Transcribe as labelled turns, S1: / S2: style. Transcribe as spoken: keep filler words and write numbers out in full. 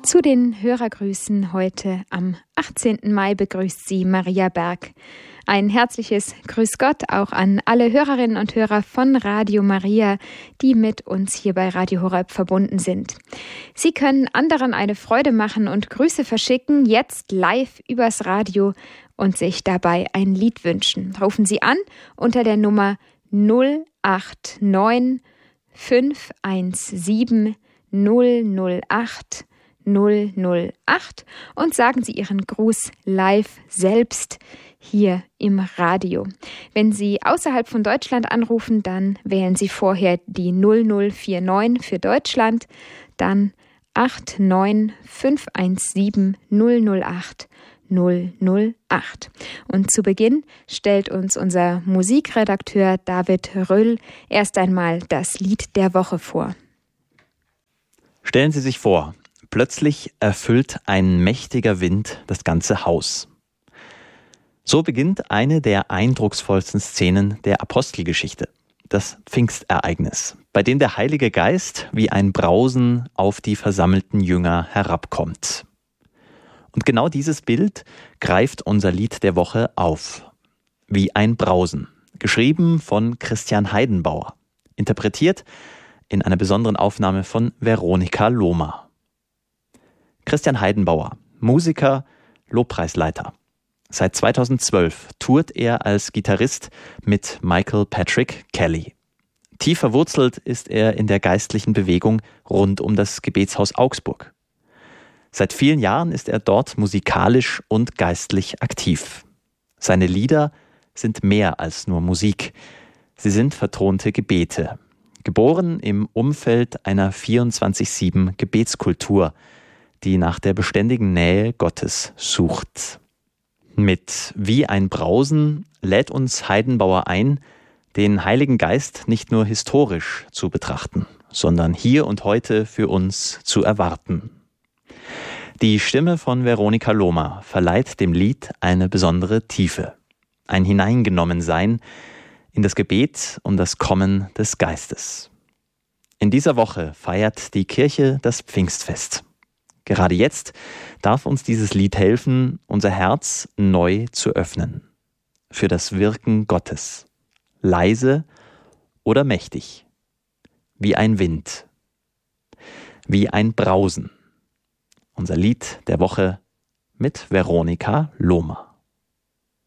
S1: Zu den Hörergrüßen heute am achtzehnten Mai begrüßt Sie Maria Berg. Ein herzliches Grüß Gott auch an alle Hörerinnen und Hörer von Radio Maria, die mit uns hier bei Radio Horeb verbunden sind. Sie können anderen eine Freude machen und Grüße verschicken, jetzt live übers Radio und sich dabei ein Lied wünschen. Rufen Sie an unter der Nummer null acht neun fünf eins sieben null null acht null null acht und sagen Sie Ihren Gruß live selbst hier im Radio. Wenn Sie außerhalb von Deutschland anrufen, dann wählen Sie vorher die null null vier neun für Deutschland, dann acht neun fünf eins sieben null null acht null null acht. Und zu Beginn stellt uns unser Musikredakteur David Röll erst einmal das Lied der Woche vor.
S2: Stellen Sie sich vor, plötzlich erfüllt ein mächtiger Wind das ganze Haus. So beginnt eine der eindrucksvollsten Szenen der Apostelgeschichte, das Pfingstereignis, bei dem der Heilige Geist wie ein Brausen auf die versammelten Jünger herabkommt. Und genau dieses Bild greift unser Lied der Woche auf. Wie ein Brausen, geschrieben von Christian Heidenbauer, interpretiert in einer besonderen Aufnahme von Veronika Lohmer. Christian Heidenbauer, Musiker, Lobpreisleiter. Seit zweitausendzwölf tourt er als Gitarrist mit Michael Patrick Kelly. Tief verwurzelt ist er in der geistlichen Bewegung rund um das Gebetshaus Augsburg. Seit vielen Jahren ist er dort musikalisch und geistlich aktiv. Seine Lieder sind mehr als nur Musik. Sie sind vertonte Gebete. Geboren im Umfeld einer vierundzwanzig sieben Gebetskultur, die nach der beständigen Nähe Gottes sucht. Mit Wie ein Brausen lädt uns Heidenbauer ein, den Heiligen Geist nicht nur historisch zu betrachten, sondern hier und heute für uns zu erwarten. Die Stimme von Veronika Lohmer verleiht dem Lied eine besondere Tiefe, ein Hineingenommensein in das Gebet um das Kommen des Geistes. In dieser Woche feiert die Kirche das Pfingstfest. Gerade jetzt darf uns dieses Lied helfen, unser Herz neu zu öffnen. Für das Wirken Gottes. Leise oder mächtig. Wie ein Wind. Wie ein Brausen. Unser Lied der Woche mit Veronika Lohmer.